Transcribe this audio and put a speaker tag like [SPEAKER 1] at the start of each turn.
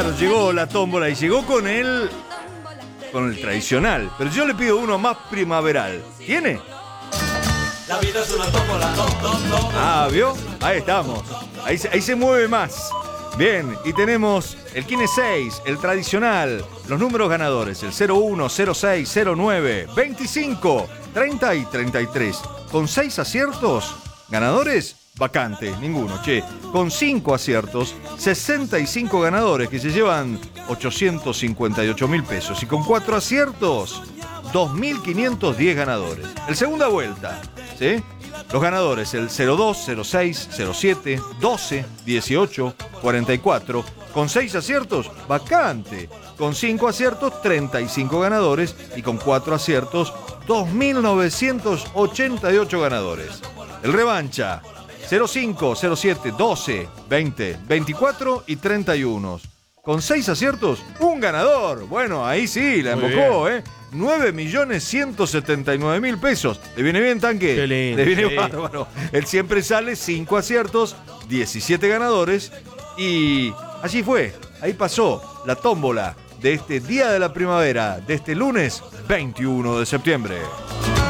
[SPEAKER 1] Claro, llegó la tómbola y llegó con el tradicional. Pero yo le pido uno más primaveral. ¿Tiene?
[SPEAKER 2] La vida es una tómbola, tómbola.
[SPEAKER 1] Ah, ¿vio? Ahí estamos. Ahí se mueve más. Bien, y tenemos el Kine 6, el tradicional. Los números ganadores, el 01, 06, 09, 25, 30 y 33. Con 6 aciertos, ganadores, vacante, ninguno, che. Con 5 aciertos, 65 ganadores que se llevan 858.000 pesos. Y con 4 aciertos, 2.510 ganadores. El segunda vuelta, ¿sí? Los ganadores, el 02, 06, 07, 12, 18, 44. Con 6 aciertos, vacante. Con 5 aciertos, 35 ganadores. Y con 4 aciertos, 2.988 ganadores. El revancha, 05, 07, 12, 20, 24 y 31. Con 6 aciertos, un ganador. Bueno, ahí sí, la embocó, 9.179.000 pesos. ¿Le viene bien, Tanque?
[SPEAKER 3] Qué lindo.
[SPEAKER 1] Le viene
[SPEAKER 3] Sí.
[SPEAKER 1] bárbaro. Él siempre sale 5 aciertos, 17 ganadores. Y así fue. Ahí pasó la tómbola de este día de la primavera, de este lunes 21 de septiembre.